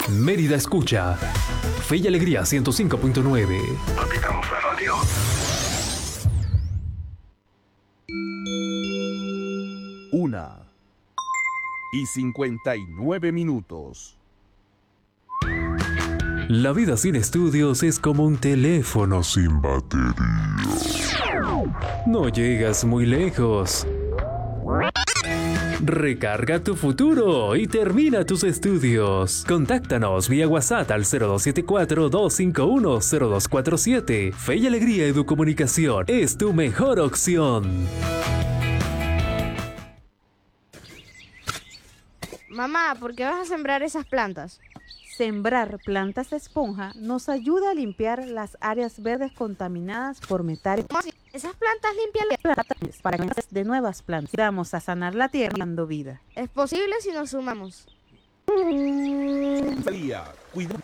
Mérida escucha. Fe y Alegría 105.9. Capitán Radio. Una y 59 minutos. La vida sin estudios es como un teléfono Sin batería. No llegas muy lejos. Recarga tu futuro y termina tus estudios. Contáctanos vía WhatsApp al 0274-251-0247. Fe y Alegría Educomunicación es tu mejor opción. Mamá, ¿por qué vas a sembrar esas plantas? Sembrar plantas de esponja nos ayuda a limpiar las áreas verdes contaminadas por metales. ¿Cómo así? Esas plantas limpian las Plantas para que de nuevas plantas. Vamos a sanar la tierra dando vida. Es posible si nos sumamos. Cuida